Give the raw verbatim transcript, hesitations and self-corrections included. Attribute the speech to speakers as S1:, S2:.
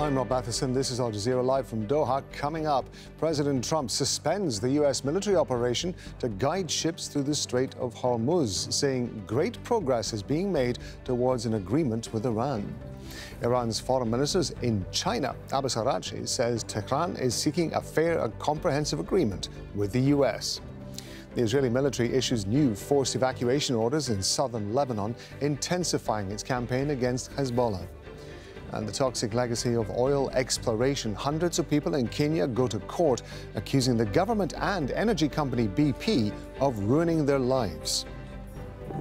S1: I'm Rob Matheson. This is Al Jazeera Live from Doha. Coming up, President Trump suspends the U S military operation to guide ships through the Strait of Hormuz, saying great progress is being made towards an agreement with Iran. Iran's foreign minister in China, Abbas Araghchi, says Tehran is seeking a fair and comprehensive agreement with the U S. The Israeli military issues new forced evacuation orders in southern Lebanon, intensifying its campaign against Hezbollah. And the toxic legacy of oil exploration. Hundreds of people in Kenya go to court accusing the government and energy company B P of ruining their lives.